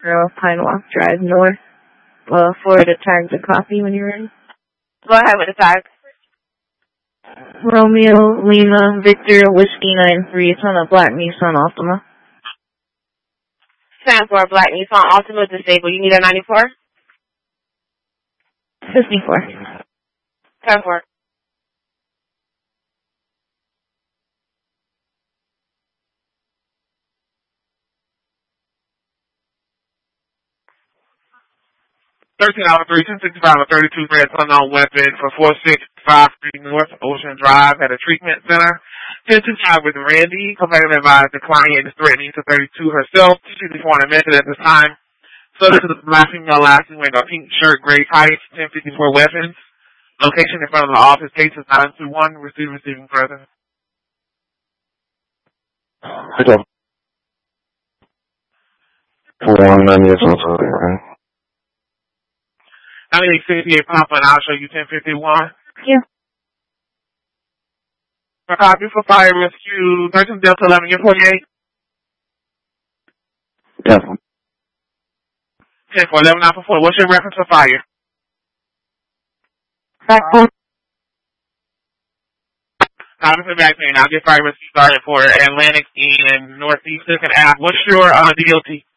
Pine Walk Drive North. Forward the tags of coffee when you're ready. Go ahead with the tag. Romeo Lima Victor Whiskey 93. It's on a black Nissan Altima. 10-4 black Nissan Altima disabled. You need a 94? 54. 10-4. $13.365 32 grams unknown weapon for 4653 North Ocean Drive at a treatment center. 1025 with Randy. Complainant advised the client is threatening to 32 herself. She's before mentioned at this time. Subject to the black female last wearing a pink shirt, gray tights, 1054 weapons. Location in front of the office. Case is 921. Receiving further. Hello. 419 years old, right? 9868 Papa, and I'll show you 1051. Yeah. A copy for fire rescue, 13 Delta 11, you're 48. Definitely. 10 for 11, 9 for 4. What's your reference for fire? Back. Copy for vaccine. I'll get fire rescue started for Atlantic and Northeast 2nd Ave. What's your DOT?